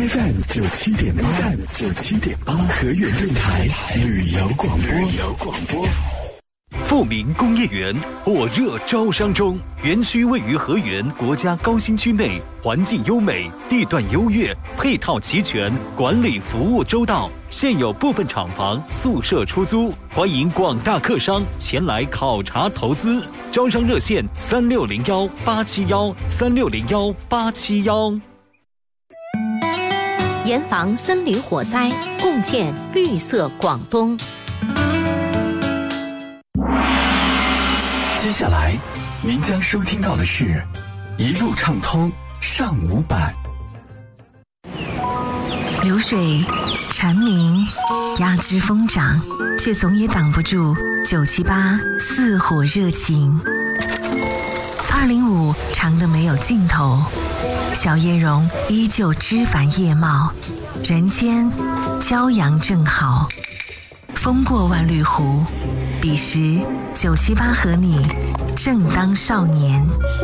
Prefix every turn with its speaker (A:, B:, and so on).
A: FM 97.8，河源电台旅游广播。富民工业园火热招商中，园区位于河源国家高新区内，环境优美，地段优越，配套齐全，管理服务周到。现有部分厂房、宿舍出租，欢迎广大客商前来考察投资。招商热线3601-871，3601-871。
B: 严防森林火灾，共建绿色广东。
A: 接下来，您将收听到的是一路畅通上午版。
C: 流水蝉鸣，鸦枝疯长，却总也挡不住978似火热情。205长得没有尽头，小叶榕依旧枝繁叶茂，人间骄阳正好。风过万绿湖，彼时978和你正当少年。